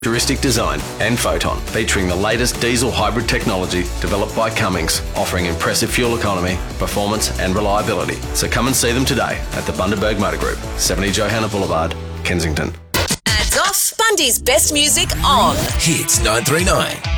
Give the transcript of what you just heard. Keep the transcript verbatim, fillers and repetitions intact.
futuristic design and Photon, featuring the latest diesel hybrid technology developed by Cummins, offering impressive fuel economy, performance and reliability. So come and see them today at the Bundaberg Motor Group, seventy Johanna Boulevard, Kensington. Ads off. Bundy's best music on. Hits nine three nine.